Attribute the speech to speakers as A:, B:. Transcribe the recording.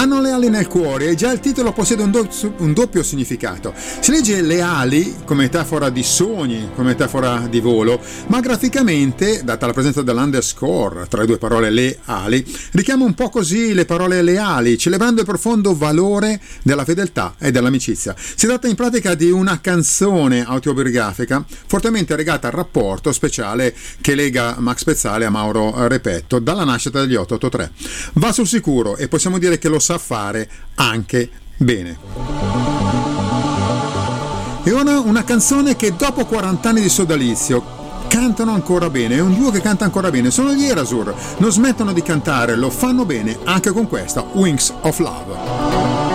A: Hanno le ali nel cuore e già il titolo possiede un doppio significato. Si legge le ali come metafora di sogni, come metafora di volo, ma graficamente, data la presenza dell'underscore tra le due parole le ali, richiama un po' così le parole leali, celebrando il profondo valore della fedeltà e dell'amicizia. Si tratta in pratica di una canzone autobiografica fortemente legata al rapporto speciale che lega Max Pezzale a Mauro Repetto dalla nascita degli 883. Va sul sicuro e possiamo dire che lo sa fare anche bene. E ora una canzone che dopo 40 anni di sodalizio cantano ancora bene, è un duo che canta ancora bene, sono gli Erasure, non smettono di cantare, lo fanno bene anche con questa Wings of Love.